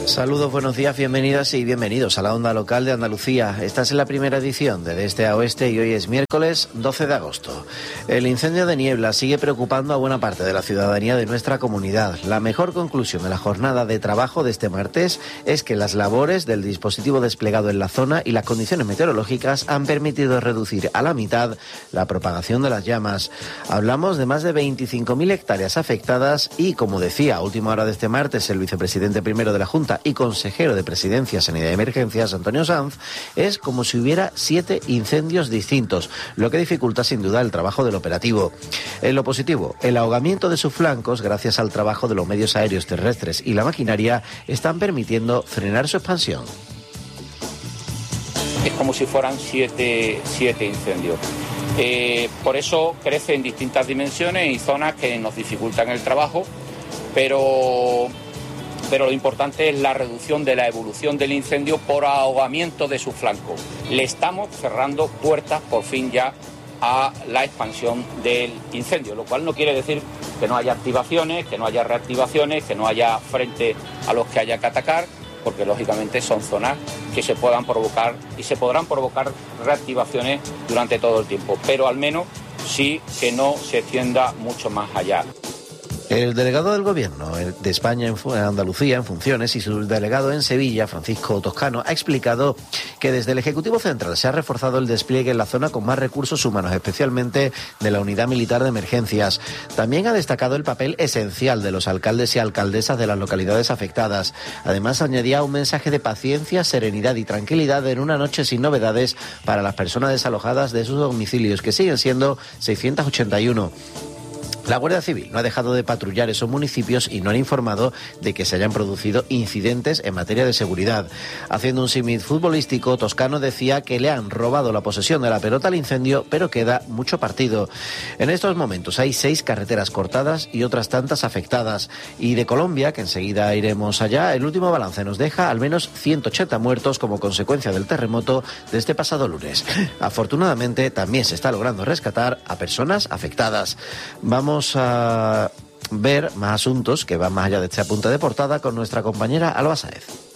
Saludos, buenos días, bienvenidas y bienvenidos a la Onda Local de Andalucía. Esta es la primera edición de Este a Oeste y hoy es miércoles 12 de agosto. El incendio de Niebla sigue preocupando a buena parte de la ciudadanía de nuestra comunidad. La mejor conclusión de la jornada de trabajo de este martes es que las labores del dispositivo desplegado en la zona y las condiciones meteorológicas han permitido reducir a la mitad la propagación de las llamas. Hablamos de más de 25.000 hectáreas afectadas y, como decía a última hora de este martes el vicepresidente primero de la Junta y consejero de Presidencia, Sanidad y Emergencias, Antonio Sanz, es como si hubiera 7 incendios distintos, lo que dificulta sin duda el trabajo del operativo. En lo positivo, el ahogamiento de sus flancos, gracias al trabajo de los medios aéreos, terrestres y la maquinaria, están permitiendo frenar su expansión. Es como si fueran siete incendios. Por eso crece en distintas dimensiones y zonas que nos dificultan el trabajo, pero lo importante es la reducción de la evolución del incendio por ahogamiento de su flanco. Le estamos cerrando puertas por fin ya a la expansión del incendio, lo cual no quiere decir que no haya activaciones, que no haya reactivaciones, que no haya frente a los que haya que atacar, porque lógicamente son zonas que se puedan provocar y se podrán provocar reactivaciones durante todo el tiempo, pero al menos sí que no se extienda mucho más allá. El delegado del Gobierno de España en Andalucía en funciones y su delegado en Sevilla, Francisco Toscano, ha explicado que desde el Ejecutivo Central se ha reforzado el despliegue en la zona con más recursos humanos, especialmente de la Unidad Militar de Emergencias. También ha destacado el papel esencial de los alcaldes y alcaldesas de las localidades afectadas. Además, añadía un mensaje de paciencia, serenidad y tranquilidad en una noche sin novedades para las personas desalojadas de sus domicilios, que siguen siendo 681. La Guardia Civil no ha dejado de patrullar esos municipios y no han informado de que se hayan producido incidentes en materia de seguridad. Haciendo un símil futbolístico, Toscano decía que le han robado la posesión de la pelota al incendio, pero queda mucho partido. En estos momentos hay 6 carreteras cortadas y otras tantas afectadas. Y de Colombia, que enseguida iremos allá, el último balance nos deja al menos 180 muertos como consecuencia del terremoto de este pasado lunes. Afortunadamente, también se está logrando rescatar a personas afectadas. Vamos a ver más asuntos que van más allá de este apunte de portada con nuestra compañera Alba Sáez.